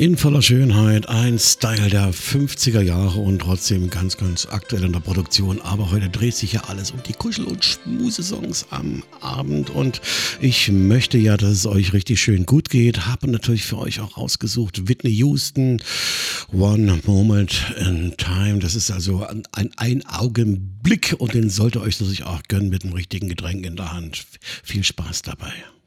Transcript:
in voller Schönheit, ein Style der 50er Jahre und trotzdem ganz, ganz aktuell in der Produktion. Aber heute dreht sich ja alles um die Kuschel- und Schmusesongs am Abend und ich möchte ja, dass es euch richtig schön gut geht. Habe natürlich für euch auch rausgesucht Whitney Houston, One Moment in Time. Das ist also ein Augenblick und den sollt ihr euch natürlich auch gönnen mit einem richtigen Getränk in der Hand. Viel Spaß dabei.